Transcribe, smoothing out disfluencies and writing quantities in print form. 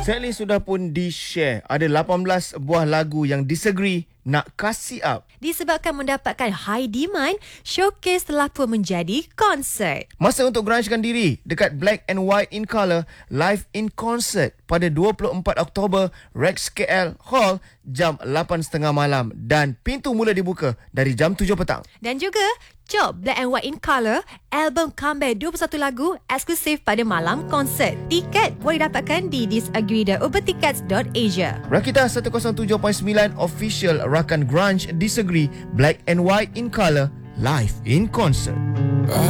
Setlist sudah pun di-share. Ada 18 buah lagu yang Disagree nak kasih up. Disebabkan mendapatkan high demand, showcase telah pun menjadi konsert. Masa untuk grungekan diri dekat Black and White in Colour live in concert pada 24 Oktober Rex KL Hall jam 8.30 malam dan pintu mula dibuka dari jam 7 petang. Dan juga Job Black and White in Colour, album comeback 21 lagu eksklusif pada malam konsert. Tiket boleh dapatkan di disagree.ubertickets.asia. Rakita 107.9 official rakan grunge Disagree Black and White in Colour live in concert.